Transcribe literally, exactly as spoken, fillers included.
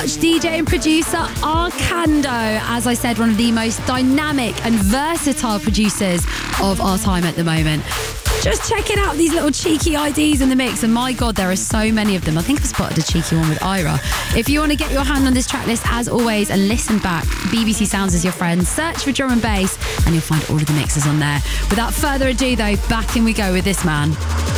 Dutch D J and producer Arcando. As I said, one of the most dynamic and versatile producers of our time at the moment. Just checking out these little cheeky I Ds in the mix, and my God, there are so many of them. I think I've spotted a cheeky one with Ira. If you want to get your hand on this track list, as always, and listen back, B B C Sounds is your friend. Search for Drum and Bass, and you'll find all of the mixes on there. Without further ado, though, back in we go with this man.